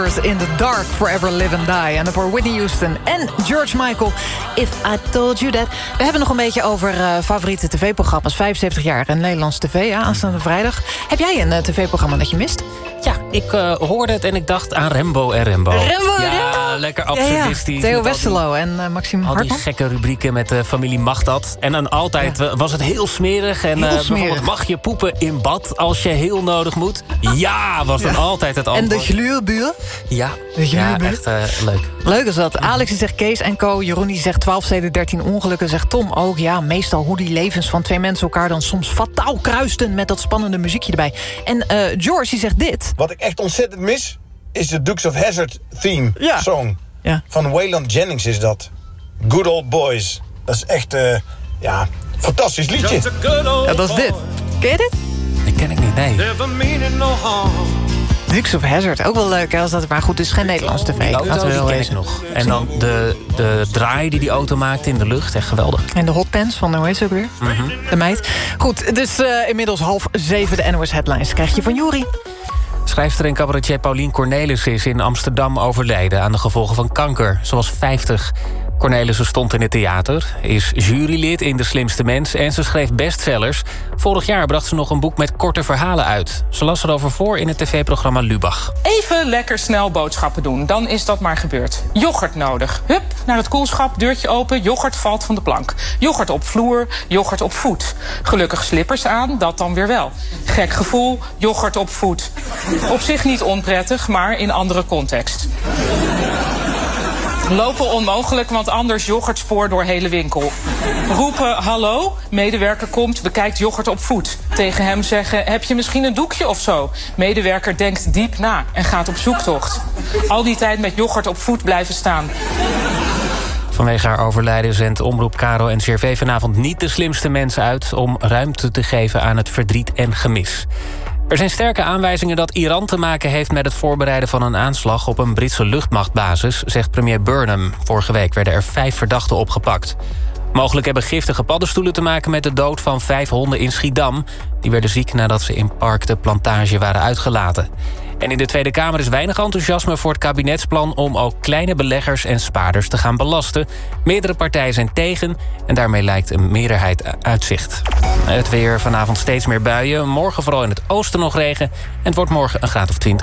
In the Dark, Forever Live and Die. En daarvoor Whitney Houston en George Michael, If I Told You That. We hebben nog een beetje over favoriete tv-programma's. 75 jaar en Nederlands tv, ja, aanstaande vrijdag. Heb jij een tv-programma dat je mist? Ja, ik hoorde het en ik dacht aan Rembo en Rembo. Rembo! Lekker absurdistisch. Theo Westerlo en Maxime Hartman. Al die gekke rubrieken met de familie mag dat. En dan altijd was het heel smerig. En bijvoorbeeld, mag je poepen in bad als je heel nodig moet? Ja, was dan altijd het antwoord. En de gluurbuur? Ja, echt leuk. Leuk is dat. Alex die zegt Kees en Co. Jeroen die zegt 12 steden, 13 ongelukken. Zegt Tom ook, ja, meestal hoe die levens van twee mensen elkaar dan soms fataal kruisten met dat spannende muziekje erbij. En George die zegt dit. Wat ik echt ontzettend mis, is de Dukes of Hazzard theme song. Ja. Van Waylon Jennings is dat. Good Old Boys. Dat is echt, fantastisch liedje. Ja, dat is dit. Ken je dit? Die ken ik niet, nee. Dukes of Hazzard, ook wel leuk hè, als dat maar goed is. Geen Nederlands tv. Die auto, die ken ik nog. En dan de draai die auto maakte in de lucht, echt geweldig. En de hotpants van, hoe heet ze ook weer? De meid. Goed, dus inmiddels 6:30 de NOS Headlines krijg je van Juri. Schrijfster en cabaretier Paulien Cornelissen is in Amsterdam overleden aan de gevolgen van kanker. Ze was 50. Cornelissen stond in het theater, is jurylid in De Slimste Mens en ze schreef bestsellers. Vorig jaar bracht ze nog een boek met korte verhalen uit. Ze las erover voor in het tv-programma Lubach. Even lekker snel boodschappen doen, dan is dat maar gebeurd. Yoghurt nodig. Hup, naar het koelschap, deurtje open, yoghurt valt van de plank. Yoghurt op vloer, yoghurt op voet. Gelukkig slippers aan, dat dan weer wel. Gek gevoel, yoghurt op voet. Op zich niet onprettig, maar in andere context. Lopen onmogelijk, want anders yoghurtspoor door hele winkel. Roepen hallo, medewerker komt, bekijkt yoghurt op voet. Tegen hem zeggen, heb je misschien een doekje of zo? Medewerker denkt diep na en gaat op zoektocht. Al die tijd met yoghurt op voet blijven staan. Vanwege haar overlijden zendt Omroep Caro en CRV vanavond niet De Slimste Mensen uit om ruimte te geven aan het verdriet en gemis. Er zijn sterke aanwijzingen dat Iran te maken heeft met het voorbereiden van een aanslag op een Britse luchtmachtbasis, zegt premier Burnham. Vorige week werden er 5 verdachten opgepakt. Mogelijk hebben giftige paddenstoelen te maken met de dood van 5 honden in Schiedam. Die werden ziek nadat ze in Park de Plantage waren uitgelaten. En in de Tweede Kamer is weinig enthousiasme voor het kabinetsplan om ook kleine beleggers en spaarders te gaan belasten. Meerdere partijen zijn tegen en daarmee lijkt een meerderheid uitzicht. Het weer, vanavond steeds meer buien. Morgen vooral in het oosten nog regen. En het wordt morgen een graad of 20.